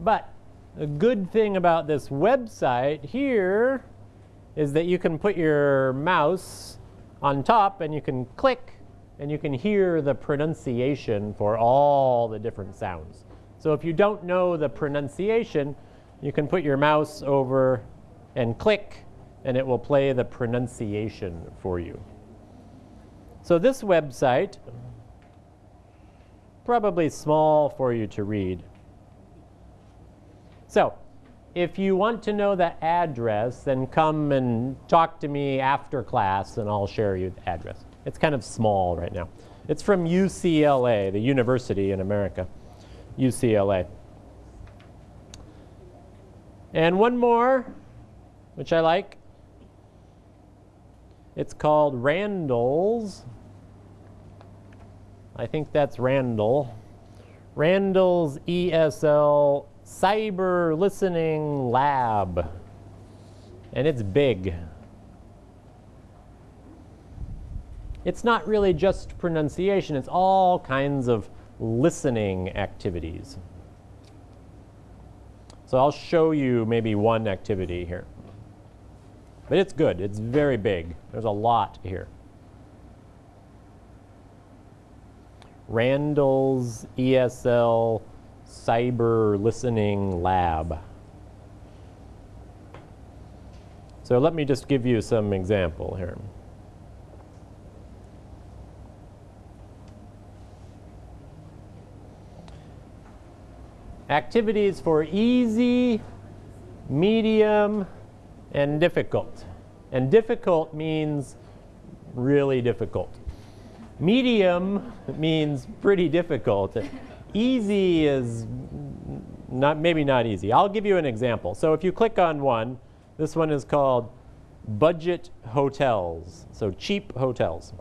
But the good thing about this website here is that you can put your mouse on top and you can click and you can hear the pronunciation for all the different sounds. So if you don't know the pronunciation, you can put your mouse over and click and it will play the pronunciation for you. So this website, probably small for you to read. So if you want to know the address, then come and talk to me after class and I'll share you the address. It's kind of small right now. It's from UCLA, the university in America, UCLA. And one more, which I like. It's called Randall's. I think that's Randall. Randall's ESL Cyber Listening Lab. And it's big. It's not really just pronunciation, it's all kinds of listening activities. So I'll show you maybe one activity here. But it's good, it's very big. There's a lot here. Randall's ESL Cyber Listening Lab. So let me just give you some example here. Activities for easy, medium, and difficult. And difficult means really difficult. Medium means pretty difficult. Easy is maybe not easy. I'll give you an example. So if you click on one, this one is called Budget Hotels, so cheap hotels.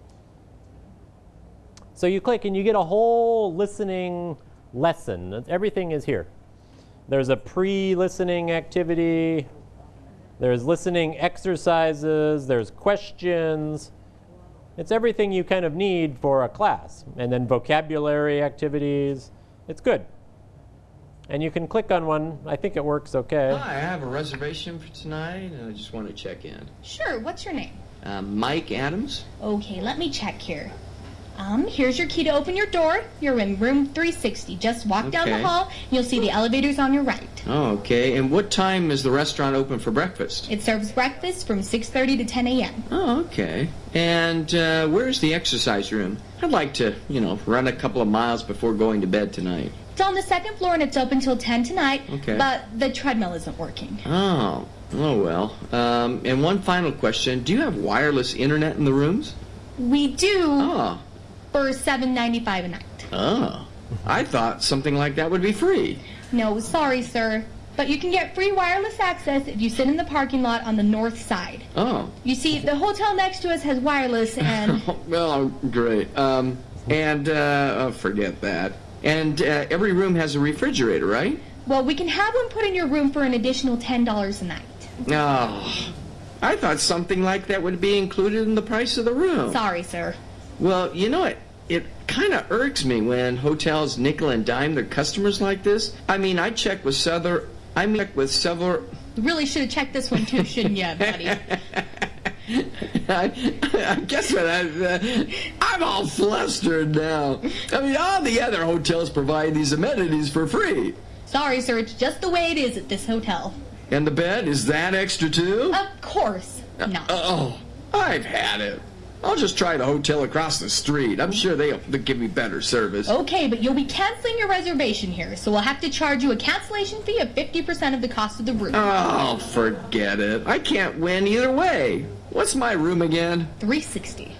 So you click and you get a whole listening lesson. Everything is here. There's a pre-listening activity, there's listening exercises, there's questions. It's everything you kind of need for a class. And then vocabulary activities. It's good. And you can click on one. I think it works okay. Hi, I have a reservation for tonight, and I just want to check in. Sure, what's your name? Mike Adams. Okay, let me check here. Here's your key to open your door. You're in room 360. Just walk down the hall, and you'll see the elevators on your right. Oh, okay. And what time is the restaurant open for breakfast? It serves breakfast from 6:30 to 10 a.m. Oh, okay. And where's the exercise room? I'd like to, run a couple of miles before going to bed tonight. It's on the second floor, and it's open till 10 tonight. Okay. But the treadmill isn't working. Oh well. And one final question. Do you have wireless internet in the rooms? We do. Oh. For $7.95 a night. Oh, I thought something like that would be free. No, sorry, sir. But you can get free wireless access if you sit in the parking lot on the north side. Oh. You see, the hotel next to us has wireless and... Well, great. Forget that. And every room has a refrigerator, right? Well, we can have one put in your room for an additional $10 a night. Oh, I thought something like that would be included in the price of the room. Sorry, sir. Well, it kind of irks me when hotels nickel and dime their customers like this. I mean, I checked with several... You really should have checked this one too, shouldn't you, buddy? I guess what I'm all flustered now. I mean, all the other hotels provide these amenities for free. Sorry, sir, it's just the way it is at this hotel. And the bed, is that extra too? Of course not. Oh, I've had it. I'll just try the hotel across the street. I'm sure they'll give me better service. Okay, but you'll be canceling your reservation here, so we'll have to charge you a cancellation fee of 50% of the cost of the room. Oh, forget it. I can't win either way. What's my room again? 360.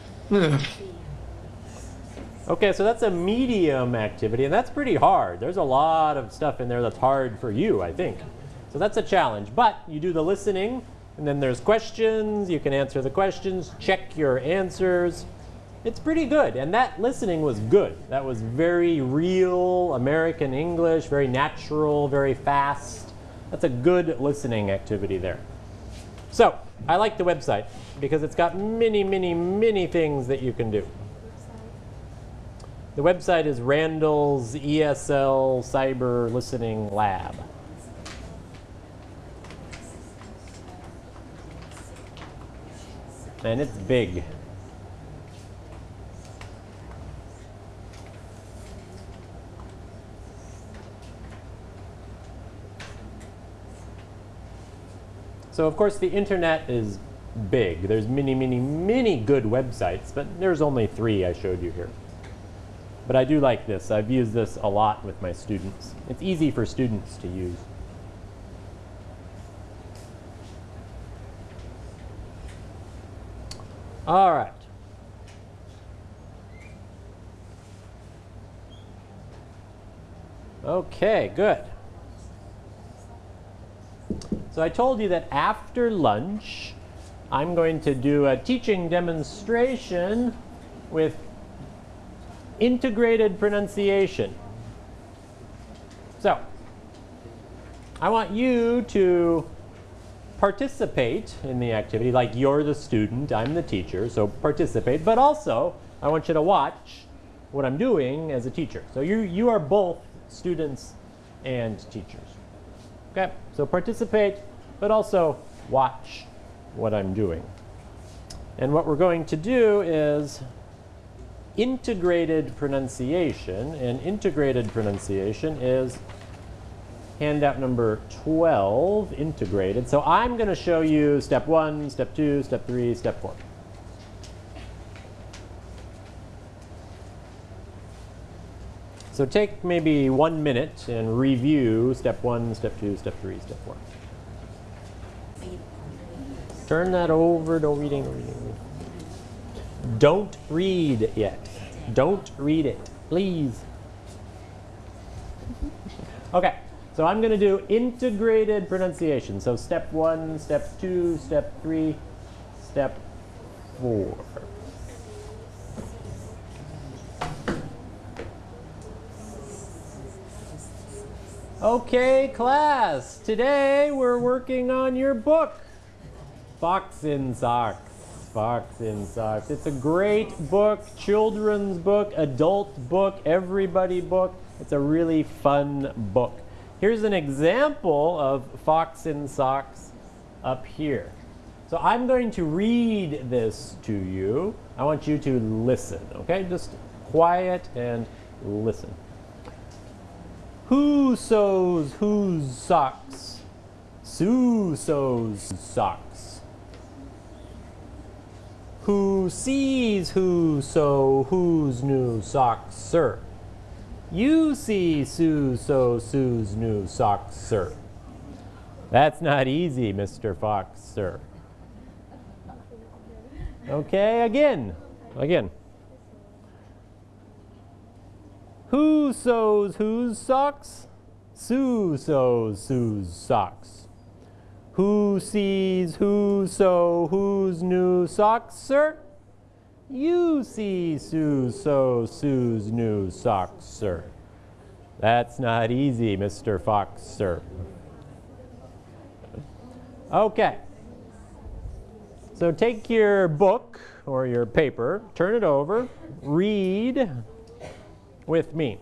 Okay, so that's a medium activity, and that's pretty hard. There's a lot of stuff in there that's hard for you, I think. So that's a challenge. But you do the listening, and then there's questions. You can answer the questions, check your answers. It's pretty good, and that listening was good. That was very real American English, very natural, very fast. That's a good listening activity there. So I like the website because it's got many, many, many things that you can do. The website is Randall's ESL Cyber Listening Lab. And it's big. So of course the internet is big. There's many, many, many good websites, but there's only 3 I showed you here. But I do like this. I've used this a lot with my students. It's easy for students to use. All right. Okay, good. So I told you that after lunch, I'm going to do a teaching demonstration with integrated pronunciation. So, I want you to participate in the activity, like you're the student, I'm the teacher, so participate, but also I want you to watch what I'm doing as a teacher. So you are both students and teachers. Okay, so participate, but also watch what I'm doing. And what we're going to do is integrated pronunciation, and integrated pronunciation is handout number 12, integrated. So I'm going to show you step 1, step 2, step 3, step 4. So take maybe 1 minute and review step 1, step 2, step 3, step 4. Turn that over, don't reading. Don't read yet. Don't read it, please. Okay, so I'm going to do integrated pronunciation. So step 1, step 2, step 3, step 4. Okay, class, today we're working on your book, Fox in Socks. Fox in Socks. It's a great book, children's book, adult book, everybody book. It's a really fun book. Here's an example of Fox in Socks up here. So I'm going to read this to you. I want you to listen, okay? Just quiet and listen. Who sews whose socks? Sue sews socks. Who sees who sew whose new socks, sir? You see Sue sew Sue's new socks, sir. That's not easy, Mr. Fox, sir. Okay, again. Who sews whose socks? Sue sews Sue's socks. Who sees who sew whose new socks, sir? You see Sue sew Sue's new socks, sir. That's not easy, Mr. Fox, sir. Okay. So take your book or your paper, turn it over, read with me.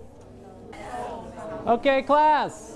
Okay, class.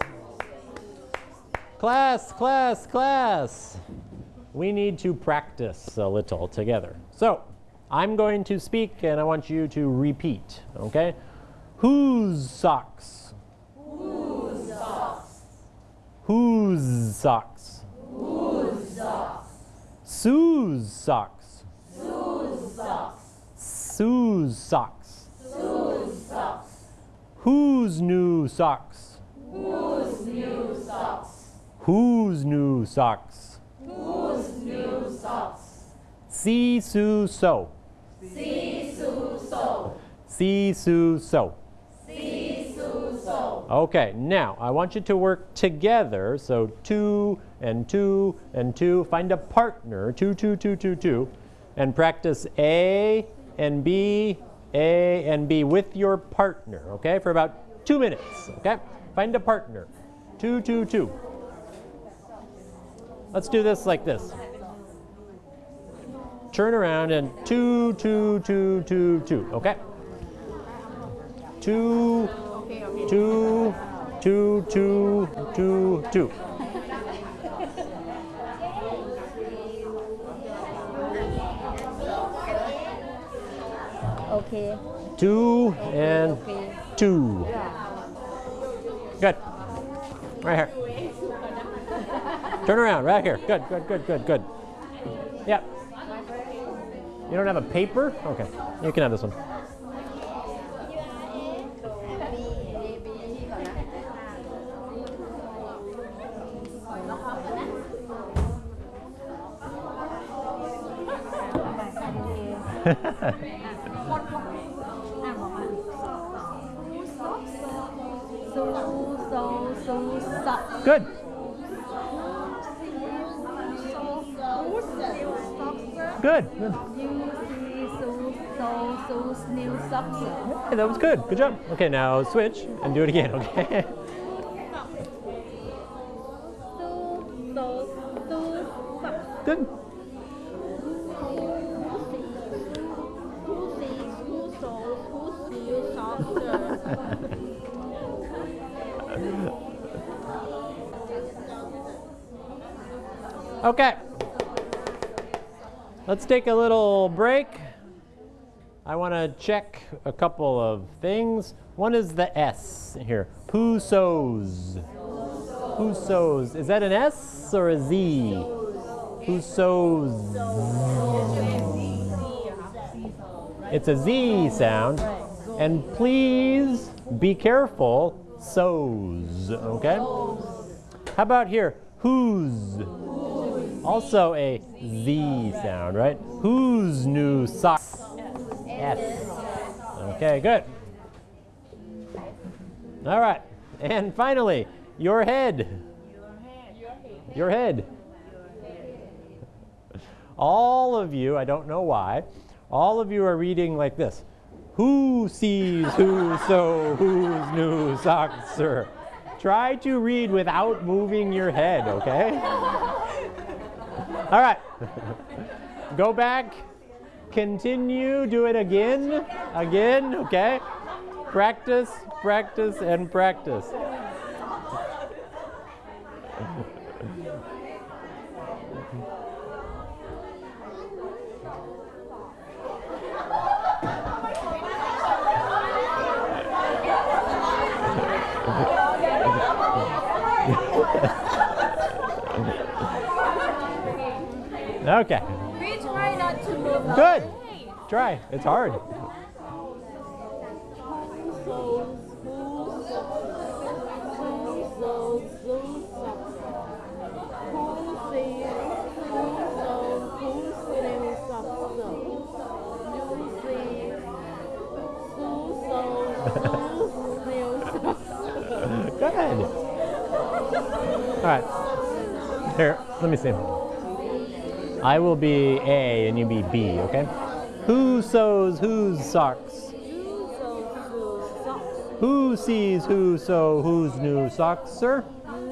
Class. We need to practice a little together. So, I'm going to speak and I want you to repeat, okay? Whose socks? Whose socks? Whose socks? Whose socks? Sue's socks. Sue's socks. Sue's socks. Sue's socks. Whose new socks? Whose new socks? Whose new socks? Whose new socks? See Sue sew. See Sue sew. See Sue sew. See Sue sew. Okay, now I want you to work together. So 2 and 2 and 2. Find a partner. 2, 2, 2, 2, 2. And practice A and B, A and B with your partner, okay, for about 2 minutes, okay? Find a partner. 2, 2, 2. Let's do this like this. Turn around and 2, 2, 2, 2, 2, okay? 2, 2, 2, 2, 2, 2. Okay. 2 and 2. Good. Right here. Turn around, right here. Good, good, good, good, good. Yep. You don't have a paper? Okay. You can have this one. Good. Good. Hey, that was good. Good job. Okay, now switch and do it again, okay? Good. Okay. Let's take a little break. I want to check a couple of things. One is the S here. Who sews? Who sews? Is that an S or a Z? Who sews? It's a Z sound. And please be careful. Sews. Okay? How about here? Whose? Also a Z sound, right? Whose new socks? S. Okay, good. All right. And finally, your head. Your head. All of you, I don't know why, all of you are reading like this. Who sees who sew whose new socks, sir? Try to read without moving your head, okay? All right. Go back. Continue. Do it again. Again, okay? Practice, practice, and practice. Okay. We try not to move. Good. Try. It's hard. Good. All right. Here, let me see. I will be A and you be B, okay? Who sews whose socks? Who sees who sew whose new socks, sir?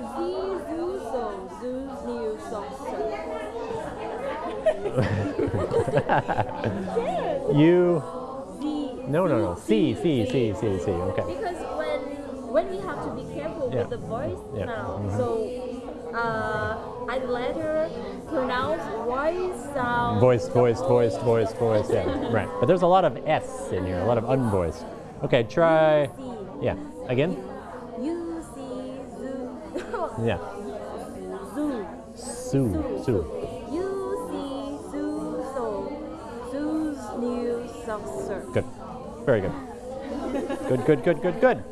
You. No. C, okay. Because when we have to be careful with the voice now, so I let her pronounce voice sound. Voice, yeah, right. But there's a lot of S in here, a lot of unvoiced. Okay, try, yeah, again? You see, zoo. Yeah. Zoo. Sue. You see, zoo, so. Zoo's new socks, sir. Good, very good. Good.